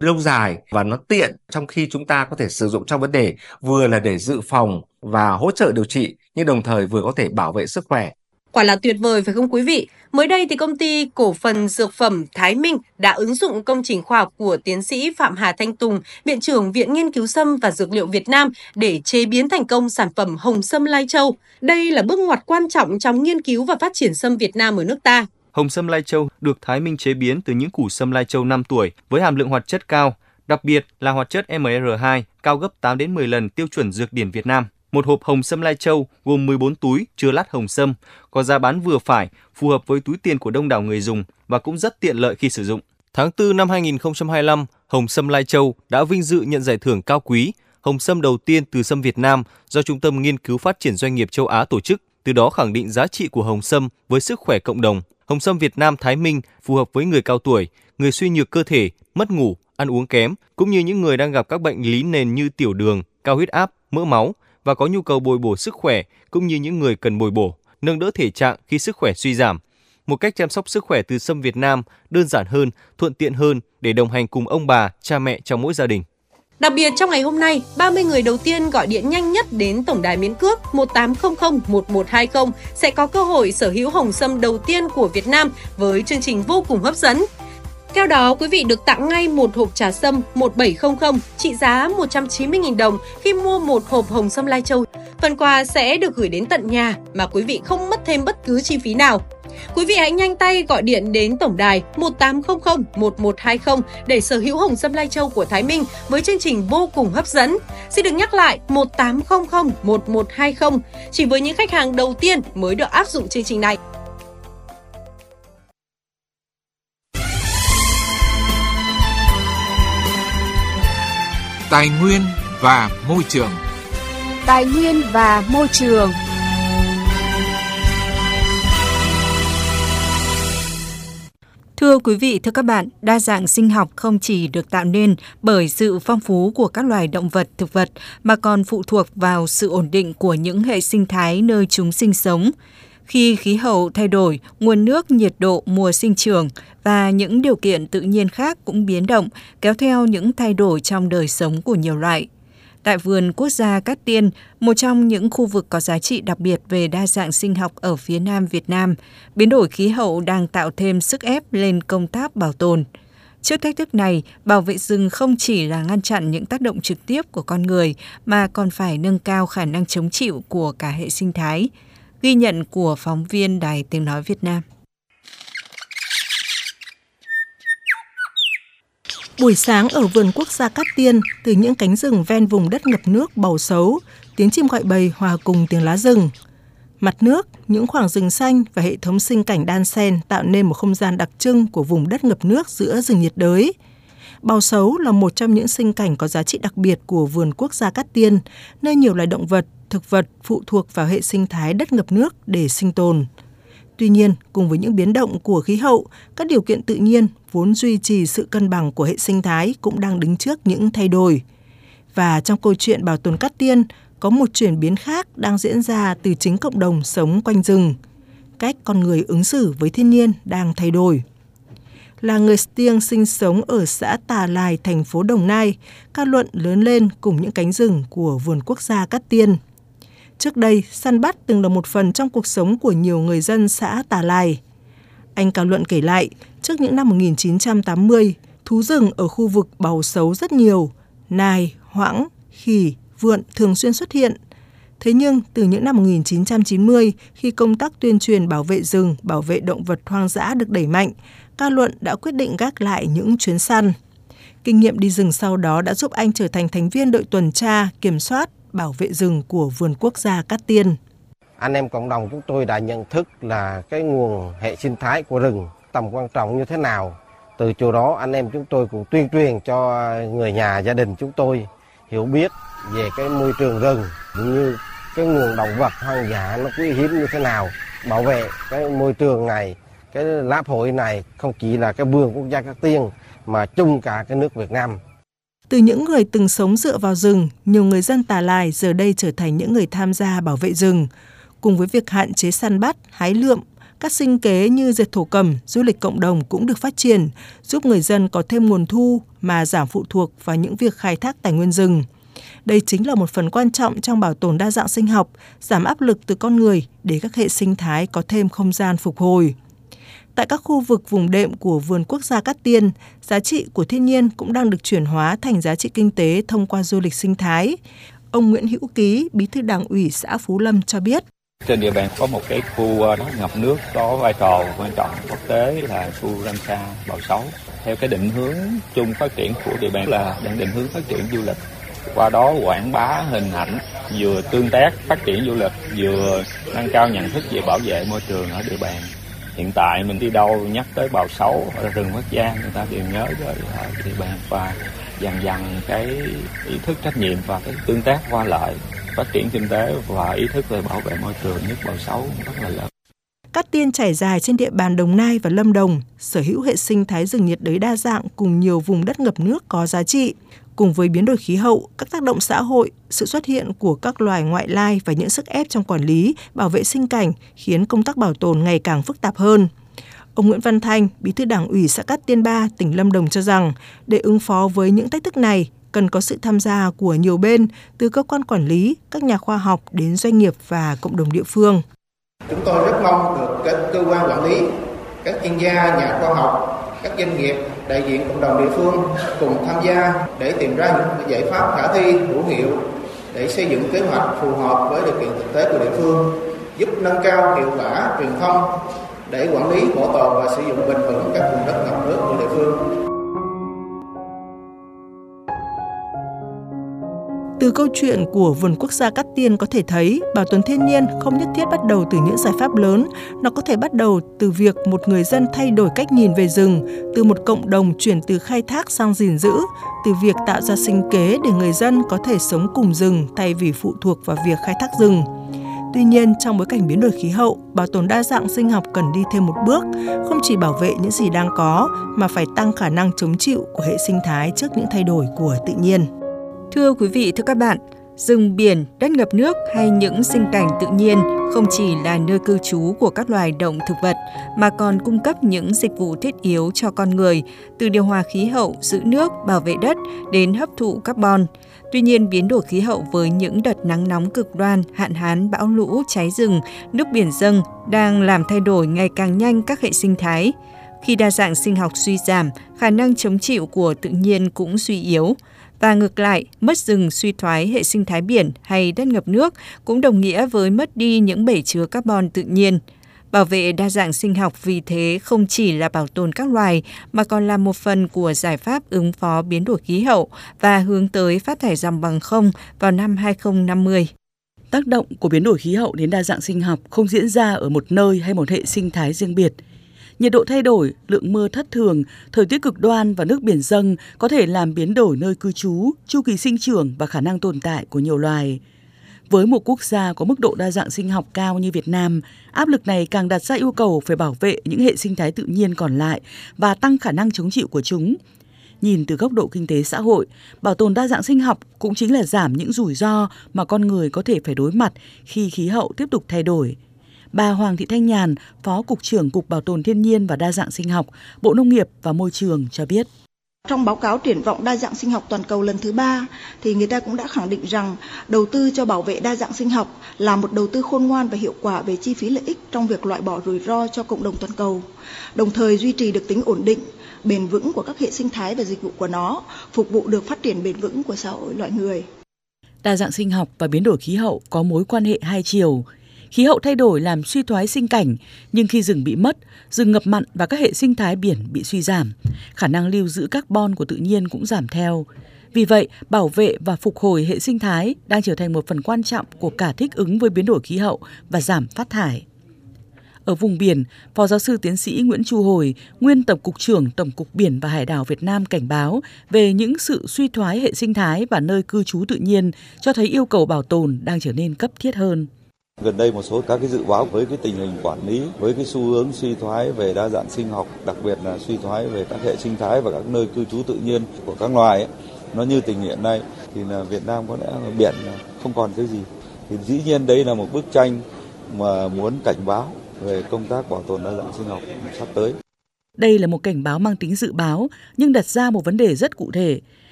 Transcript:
lâu dài và nó tiện trong khi chúng ta có thể sử dụng trong vấn đề vừa là để dự phòng và hỗ trợ điều trị, nhưng đồng thời vừa có thể bảo vệ sức khỏe. Quả là tuyệt vời phải không quý vị? Mới đây thì công ty cổ phần dược phẩm Thái Minh đã ứng dụng công trình khoa học của tiến sĩ Phạm Hà Thanh Tùng, Viện trưởng Viện Nghiên cứu Sâm và Dược liệu Việt Nam để chế biến thành công sản phẩm hồng sâm Lai Châu. Đây là bước ngoặt quan trọng trong nghiên cứu và phát triển sâm Việt Nam ở nước ta. Hồng sâm Lai Châu được Thái Minh chế biến từ những củ sâm Lai Châu 5 tuổi với hàm lượng hoạt chất cao, đặc biệt là hoạt chất MR2 cao gấp 8 đến 10 lần tiêu chuẩn dược điển Việt Nam. Một hộp hồng sâm Lai Châu gồm 14 túi chứa lát hồng sâm, có giá bán vừa phải, phù hợp với túi tiền của đông đảo người dùng và cũng rất tiện lợi khi sử dụng. Tháng 4 năm 2025, hồng sâm Lai Châu đã vinh dự nhận giải thưởng cao quý, hồng sâm đầu tiên từ sâm Việt Nam do Trung tâm Nghiên cứu Phát triển Doanh nghiệp Châu Á tổ chức, từ đó khẳng định giá trị của hồng sâm với sức khỏe cộng đồng. Hồng sâm Việt Nam Thái Minh phù hợp với người cao tuổi, người suy nhược cơ thể, mất ngủ, ăn uống kém, cũng như những người đang gặp các bệnh lý nền như tiểu đường, cao huyết áp, mỡ máu và có nhu cầu bồi bổ sức khỏe, cũng như những người cần bồi bổ, nâng đỡ thể trạng khi sức khỏe suy giảm. Một cách chăm sóc sức khỏe từ sâm Việt Nam đơn giản hơn, thuận tiện hơn để đồng hành cùng ông bà, cha mẹ trong mỗi gia đình. Đặc biệt trong ngày hôm nay, 30 người đầu tiên gọi điện nhanh nhất đến tổng đài miễn cước 1800 1120 sẽ có cơ hội sở hữu hồng sâm đầu tiên của Việt Nam với chương trình vô cùng hấp dẫn. Theo đó, quý vị được tặng ngay một hộp trà sâm 1700 trị giá 190.000 đồng khi mua một hộp hồng sâm Lai Châu. Phần quà sẽ được gửi đến tận nhà mà quý vị không mất thêm bất cứ chi phí nào. Quý vị hãy nhanh tay gọi điện đến tổng đài 1800 1120 để sở hữu hồng sâm Lai Châu của Thái Minh với chương trình vô cùng hấp dẫn. Xin được nhắc lại 1800 1120 chỉ với những khách hàng đầu tiên mới được áp dụng chương trình này. Tài nguyên và môi trường. Tài nguyên và môi trường. Thưa quý vị, thưa các bạn, đa dạng sinh học không chỉ được tạo nên bởi sự phong phú của các loài động vật, thực vật, mà còn phụ thuộc vào sự ổn định của những hệ sinh thái nơi chúng sinh sống. Khi khí hậu thay đổi, nguồn nước, nhiệt độ, mùa sinh trưởng và những điều kiện tự nhiên khác cũng biến động, kéo theo những thay đổi trong đời sống của nhiều loại. Tại vườn quốc gia Cát Tiên, một trong những khu vực có giá trị đặc biệt về đa dạng sinh học ở phía Nam Việt Nam, biến đổi khí hậu đang tạo thêm sức ép lên công tác bảo tồn. Trước thách thức này, bảo vệ rừng không chỉ là ngăn chặn những tác động trực tiếp của con người, mà còn phải nâng cao khả năng chống chịu của cả hệ sinh thái. Ghi nhận của phóng viên Đài Tiếng Nói Việt Nam. Buổi sáng ở vườn quốc gia Cát Tiên, từ những cánh rừng ven vùng đất ngập nước Bầu Sấu, tiếng chim gọi bầy hòa cùng tiếng lá rừng. Mặt nước, những khoảng rừng xanh và hệ thống sinh cảnh đan xen tạo nên một không gian đặc trưng của vùng đất ngập nước giữa rừng nhiệt đới. Bầu Sấu là một trong những sinh cảnh có giá trị đặc biệt của vườn quốc gia Cát Tiên, nơi nhiều loài động vật, thực vật phụ thuộc vào hệ sinh thái đất ngập nước để sinh tồn. Tuy nhiên, cùng với những biến động của khí hậu, các điều kiện tự nhiên vốn duy trì sự cân bằng của hệ sinh thái cũng đang đứng trước những thay đổi. Và trong câu chuyện bảo tồn Cát Tiên, có một chuyển biến khác đang diễn ra từ chính cộng đồng sống quanh rừng. Cách con người ứng xử với thiên nhiên đang thay đổi. Là người Stiêng sinh sống ở xã Tà Lài, thành phố Đồng Nai, Ca Luận lớn lên cùng những cánh rừng của vườn quốc gia Cát Tiên. Trước đây, săn bắt từng là một phần trong cuộc sống của nhiều người dân xã Tà Lài. Anh Ca Luận kể lại, trước những năm 1980, thú rừng ở khu vực Bầu Sấu rất nhiều, nai, hoãng, khỉ, vượn thường xuyên xuất hiện. Thế nhưng, từ những năm 1990, khi công tác tuyên truyền bảo vệ rừng, bảo vệ động vật hoang dã được đẩy mạnh, Ca Luận đã quyết định gác lại những chuyến săn. Kinh nghiệm đi rừng sau đó đã giúp anh trở thành thành viên đội tuần tra, kiểm soát, bảo vệ rừng của vườn quốc gia Cát Tiên. Anh em cộng đồng chúng tôi đã nhận thức là cái nguồn hệ sinh thái của rừng tầm quan trọng như thế nào. Từ chỗ đó anh em chúng tôi cũng tuyên truyền cho người nhà, gia đình chúng tôi hiểu biết về cái môi trường rừng, cũng như cái nguồn động vật hoang dã nó quý hiếm như thế nào. Bảo vệ cái môi trường này, cái láp hội này không chỉ là cái vườn quốc gia Cát Tiên mà chung cả cái nước Việt Nam. Từ những người từng sống dựa vào rừng, nhiều người dân Tà Lài giờ đây trở thành những người tham gia bảo vệ rừng. Cùng với việc hạn chế săn bắt, hái lượm, Các sinh kế như dệt thổ cẩm, du lịch cộng đồng cũng được phát triển, giúp người dân có thêm nguồn thu mà giảm phụ thuộc vào những việc khai thác tài nguyên rừng. Đây chính là một phần quan trọng trong bảo tồn đa dạng sinh học, giảm áp lực từ con người để các hệ sinh thái có thêm không gian phục hồi. Tại các khu vực vùng đệm của vườn quốc gia Cát Tiên, giá trị của thiên nhiên cũng đang được chuyển hóa thành giá trị kinh tế thông qua du lịch sinh thái. Ông Nguyễn Hữu Ký, Bí thư Đảng ủy xã Phú Lâm cho biết. Trên địa bàn có một cái khu đất ngập nước có vai trò quan trọng quốc tế là khu Ramsar Bào Sấu. Theo cái định hướng chung phát triển của địa bàn là đang định hướng phát triển du lịch. Qua đó quảng bá hình ảnh, vừa tương tác phát triển du lịch, vừa nâng cao nhận thức về bảo vệ môi trường ở địa bàn. Hiện tại mình đi đâu nhắc tới Bào Sấu ở rừng Bắc Giang, người ta đều nhớ tới địa bàn và dần dần cái ý thức trách nhiệm và cái tương tác qua lại, phát triển kinh tế và ý thức về bảo vệ môi trường nhất Bào Sấu rất là lớn. Cát Tiên trải dài trên địa bàn Đồng Nai và Lâm Đồng, sở hữu hệ sinh thái rừng nhiệt đới đa dạng cùng nhiều vùng đất ngập nước có giá trị. Cùng với biến đổi khí hậu, các tác động xã hội, sự xuất hiện của các loài ngoại lai và những sức ép trong quản lý, bảo vệ sinh cảnh khiến công tác bảo tồn ngày càng phức tạp hơn. Ông Nguyễn Văn Thanh, Bí thư Đảng ủy xã Cát Tiên 3, tỉnh Lâm Đồng cho rằng, để ứng phó với những thách thức này, cần có sự tham gia của nhiều bên, từ cơ quan quản lý, các nhà khoa học đến doanh nghiệp và cộng đồng địa phương. Chúng tôi rất mong được các cơ quan quản lý, các chuyên gia, nhà khoa học, các doanh nghiệp, đại diện cộng đồng địa phương cùng tham gia để tìm ra những giải pháp khả thi, hữu hiệu để xây dựng kế hoạch phù hợp với điều kiện thực tế của địa phương, giúp nâng cao hiệu quả truyền thông để quản lý, bảo tồn và sử dụng bền vững các vùng đất ngập nước của địa phương. Từ câu chuyện của vườn quốc gia Cát Tiên có thể thấy, bảo tồn thiên nhiên không nhất thiết bắt đầu từ những giải pháp lớn, nó có thể bắt đầu từ việc một người dân thay đổi cách nhìn về rừng, từ một cộng đồng chuyển từ khai thác sang gìn giữ, từ việc tạo ra sinh kế để người dân có thể sống cùng rừng thay vì phụ thuộc vào việc khai thác rừng. Tuy nhiên, trong bối cảnh biến đổi khí hậu, bảo tồn đa dạng sinh học cần đi thêm một bước, không chỉ bảo vệ những gì đang có, mà phải tăng khả năng chống chịu của hệ sinh thái trước những thay đổi của tự nhiên. Thưa quý vị, thưa các bạn, rừng biển, đất ngập nước hay những sinh cảnh tự nhiên không chỉ là nơi cư trú của các loài động thực vật mà còn cung cấp những dịch vụ thiết yếu cho con người, từ điều hòa khí hậu, giữ nước, bảo vệ đất đến hấp thụ carbon. Tuy nhiên, biến đổi khí hậu với những đợt nắng nóng cực đoan, hạn hán, bão lũ, cháy rừng, nước biển dâng đang làm thay đổi ngày càng nhanh các hệ sinh thái. Khi đa dạng sinh học suy giảm, khả năng chống chịu của tự nhiên cũng suy yếu. Và ngược lại, mất rừng suy thoái hệ sinh thái biển hay đất ngập nước cũng đồng nghĩa với mất đi những bể chứa carbon tự nhiên. Bảo vệ đa dạng sinh học vì thế không chỉ là bảo tồn các loài mà còn là một phần của giải pháp ứng phó biến đổi khí hậu và hướng tới phát thải ròng bằng không vào năm 2050. Tác động của biến đổi khí hậu đến đa dạng sinh học không diễn ra ở một nơi hay một hệ sinh thái riêng biệt. Nhiệt độ thay đổi, lượng mưa thất thường, thời tiết cực đoan và nước biển dâng có thể làm biến đổi nơi cư trú, chu kỳ sinh trưởng và khả năng tồn tại của nhiều loài. Với một quốc gia có mức độ đa dạng sinh học cao như Việt Nam, áp lực này càng đặt ra yêu cầu phải bảo vệ những hệ sinh thái tự nhiên còn lại và tăng khả năng chống chịu của chúng. Nhìn từ góc độ kinh tế xã hội, bảo tồn đa dạng sinh học cũng chính là giảm những rủi ro mà con người có thể phải đối mặt khi khí hậu tiếp tục thay đổi. Bà Hoàng Thị Thanh Nhàn, Phó Cục trưởng Cục Bảo tồn Thiên nhiên và Đa dạng sinh học, Bộ Nông nghiệp và Môi trường cho biết. Trong báo cáo triển vọng đa dạng sinh học toàn cầu lần thứ 3 thì người ta cũng đã khẳng định rằng đầu tư cho bảo vệ đa dạng sinh học là một đầu tư khôn ngoan và hiệu quả về chi phí lợi ích trong việc loại bỏ rủi ro cho cộng đồng toàn cầu, đồng thời duy trì được tính ổn định, bền vững của các hệ sinh thái và dịch vụ của nó, phục vụ được phát triển bền vững của xã hội loài người. Đa dạng sinh học và biến đổi khí hậu có mối quan hệ hai chiều. Khí hậu thay đổi làm suy thoái sinh cảnh, nhưng khi rừng bị mất, rừng ngập mặn và các hệ sinh thái biển bị suy giảm, khả năng lưu giữ carbon của tự nhiên cũng giảm theo. Vì vậy, bảo vệ và phục hồi hệ sinh thái đang trở thành một phần quan trọng của cả thích ứng với biến đổi khí hậu và giảm phát thải. Ở vùng biển, Phó giáo sư tiến sĩ Nguyễn Chu Hồi, nguyên Tổng cục trưởng Tổng cục Biển và Hải đảo Việt Nam cảnh báo về những sự suy thoái hệ sinh thái và nơi cư trú tự nhiên, cho thấy yêu cầu bảo tồn đang trở nên cấp thiết hơn. Gần đây một số các cái dự báo với cái tình hình quản lý, với cái xu hướng suy thoái về đa dạng sinh học, đặc biệt là suy thoái về các hệ sinh thái và các nơi cư trú tự nhiên của các loài ấy, nó như tình hiện nay thì là Việt Nam có lẽ là biển không còn cái gì. Thì dĩ nhiên đây là một bức tranh mà muốn cảnh báo về công tác bảo tồn đa dạng sinh học sắp tới. Đây là một cảnh báo mang tính dự báo nhưng đặt ra một vấn đề rất cụ thể.